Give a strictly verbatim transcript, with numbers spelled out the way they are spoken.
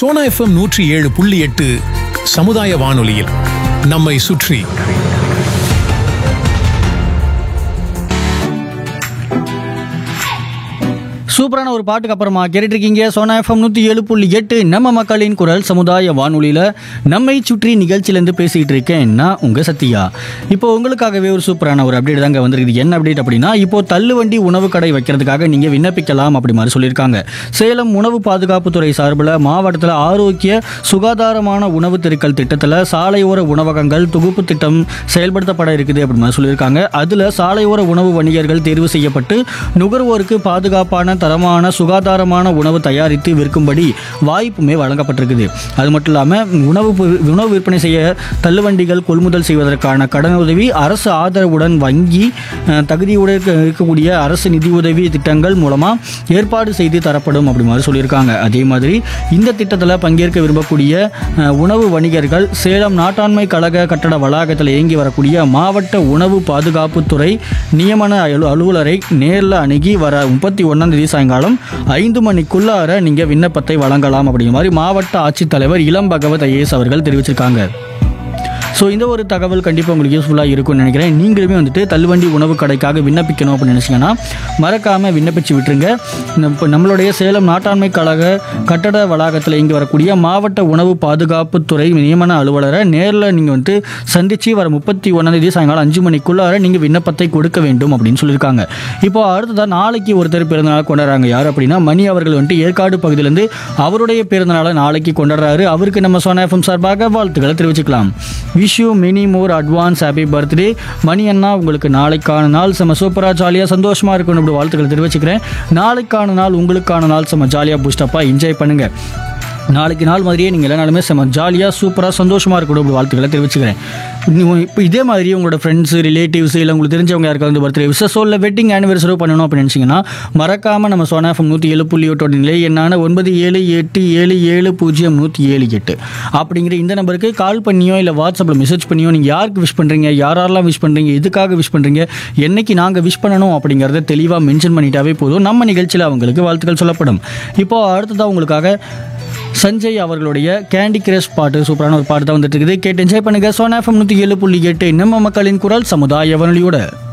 Sona FM நூற்றி ஏழு புள்ளி எட்டு சமுதாய வானொலியில் நம்மை சுற்றி. சூப்பரான ஒரு பாட்டுக்கு அப்புறமா கேட்டுட்டு இருக்கீங்க சோனா எஃப்எம் நூற்றி ஏழு புள்ளி எட்டு நம்ம மக்களின் குரல் சமுதாய வானொலியில் நம்மை சுற்றி நிகழ்ச்சியிலேருந்து பேசிகிட்டு இருக்கேன் நான் உங்கள் சத்யா. இப்போ உங்களுக்காகவே ஒரு சூப்பரான ஒரு அப்டேட் தாங்க வந்திருக்குது. என்ன அப்டேட் அப்படின்னா, இப்போ தள்ளுவண்டி உணவு கடை வைக்கிறதுக்காக நீங்கள் விண்ணப்பிக்கலாம் அப்படி மாதிரி சொல்லியிருக்காங்க. சேலம் உணவு பாதுகாப்புத்துறை சார்பில் மாவட்டத்தில் ஆரோக்கிய சுகாதாரமான உணவு தெருக்கள் திட்டத்தில் சாலையோர உணவகங்கள் தொகுப்பு திட்டம் செயல்படுத்தப்பட இருக்குது அப்படி மாதிரி சொல்லியிருக்காங்க. அதில் சாலையோர உணவு வணிகர்கள் தேர்வு செய்யப்பட்டு நுகர்வோருக்கு பாதுகாப்பான தரமான சுகாதாரமான உணவு தயாரித்து விற்கும்படி வாய்ப்புமே வழங்கப்பட்டிருக்குது. அது மட்டும் இல்லாமல் உணவு உணவு விற்பனை செய்ய தள்ளுவண்டிகள் கொள்முதல் செய்வதற்கான கடனுதவி அரசு ஆதரவுடன் வங்கி தகுதியுடன் இருக்கக்கூடிய அரசு நிதியுதவி திட்டங்கள் மூலமாக ஏற்பாடு செய்து தரப்படும் அப்படி மாதிரி சொல்லியிருக்காங்க. அதே மாதிரி இந்த திட்டத்தில் பங்கேற்க விரும்பக்கூடிய உணவு வணிகர்கள் சேலம் நாட்டாண்மை கழக கட்டட வளாகத்தில் இயங்கி வரக்கூடிய மாவட்ட உணவு பாதுகாப்புத்துறை நியமன அலுவலரை நேரில் அணுகி வர முப்பத்தி ஒன்றாம் தேதி சாயங்காலம் ஐந்து மணிக்குள்ளார நீங்க விண்ணப்பத்தை வழங்கலாம் அப்படிங்கிற மாதிரி மாவட்ட ஆட்சித்தலைவர் இளம் பகவத் ஐஏஎஸ் அவர்கள் தெரிவிச்சிருக்காங்க. ஸோ இந்த ஒரு தகவல் கண்டிப்பாக உங்களுக்கு யூஸ்ஃபுல்லாக இருக்கும்னு நினைக்கிறேன். நீங்களுமே வந்துட்டு தள்ளுவண்டி உணவு கடைக்காக விண்ணப்பிக்கணும் அப்படின்னு நினச்சிங்கன்னா மறக்காமல் விண்ணப்பிச்சு விட்டுருங்க. இப்போ நம்மளுடைய சேலம் நாட்டாண்மை கழக கட்டட வளாகத்தில் இங்கே வரக்கூடிய மாவட்ட உணவு பாதுகாப்புத்துறை நியமன அலுவலரை நேரில் நீங்கள் வந்துட்டு சந்தித்து வர முப்பத்தி ஒன்றாந்தேதி சாயங்காலம் அஞ்சு மணிக்குள்ளார நீங்கள் விண்ணப்பத்தை கொடுக்க வேண்டும் அப்படின்னு சொல்லியிருக்காங்க. இப்போ அடுத்ததாக நாளைக்கு ஒருத்தர் பிறந்தநாள் கொண்டாடுறாங்க. யார் அப்படின்னா மணி அவர்கள் வந்துட்டு ஏற்காடு பகுதியிலேருந்து அவருடைய பிறந்தநாளை நாளைக்கு கொண்டாடுறாரு. அவருக்கு நம்ம சோனா எஃப்எம் சார்பாக வாழ்த்துக்களை தெரிவிச்சுக்கலாம். Wish you many more advance happy birthday மணி அண்ணா. உங்களுக்கு நாளைக்கான நாள் செம்ம சூப்பராக ஜாலியாக சந்தோஷமாக இருக்கணும் அப்படி வாழ்த்துக்களை தெரிவிச்சுக்கிறேன். நாளைக்கான நாள் உங்களுக்கான நாள் செம்ம ஜாலியாக பூஸ்டப்பாக என்ஜாய் பண்ணுங்கள். நாளைக்கு நாள் மாதிரியே நீங்கள் எல்லாருமே செம்ம ஜாலியாக சூப்பராக சந்தோஷமாக இருக்கணும் அப்படி வாழ்த்துக்களை தெரிவிச்சுக்கிறேன். இப்போ இதே மாதிரி உங்களோட ஃப்ரெண்ட்ஸு ரிலேட்டிவ்ஸ் இல்லை உங்களுக்கு தெரிஞ்சவங்க யாருக்காவது வந்து பர்த்டே விசஸோ இல்லை வெட்டிங் ஆனிவர்சரி பண்ணணும் அப்படின்னு நினச்சிங்கன்னா மறக்காமல் நம்ம சோனா எஃப்எம் நூற்றி ஏழு புள்ளி எட்டோட நிலை என்னான ஒன்பது ஏழு எட்டு ஏழு ஏழு பூஜ்ஜியம் நூற்றி ஏழு எட்டு அப்படிங்கிற இந்த நம்பருக்கு கால் பண்ணியோ இல்லை வாட்ஸ்அப்பில் மெசேஜ் பண்ணியோ நீங்கள் யாருக்கு விஷ் பண்ணுறீங்க, யாரெல்லாம் விஷ் பண்ணுறீங்க, எதுக்காக விஷ் பண்ணுறீங்க, என்னைக்கு நாங்கள் விஷ் பண்ணணும் அப்படிங்கிறத தெளிவாக மென்ஷன் பண்ணிட்டாவே போதும். நம்ம நிகழ்ச்சியில் அவங்களுக்கு வாழ்த்துக்கள் சொல்லப்படும். இப்போது அடுத்ததாக உங்களுக்காக சஞ்சய் அவர்களுடைய கேண்டி கிரஷ் பாட்டு சூப்பரான ஒரு பாட்டு தான் வந்துட்டு இருக்குது. கேட்டு என்ஜாய் பண்ணுங்க. சோனா எஃப்எம் நூற்றி ஏழு புள்ளி எட்டு நம்ம மக்களின் குரல் சமுதாய வானொலியோட.